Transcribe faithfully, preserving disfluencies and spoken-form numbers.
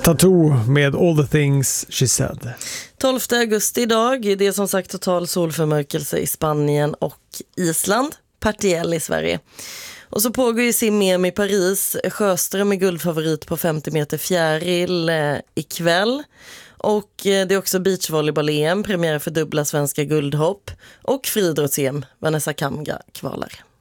Tattoo med All the things she said. tolfte augusti idag. Det är som sagt total solförmörkelse i Spanien och Island. Partiell i Sverige. Och så pågår ju sim-E M i Paris. Sjöström är guldfavorit på femtio meter fjäril eh, ikväll. Och eh, det är också beachvolleyboll-E M, premiär för dubbla svenska guldhopp. Och friidrotts-E M, Vanessa Kamga kvalar.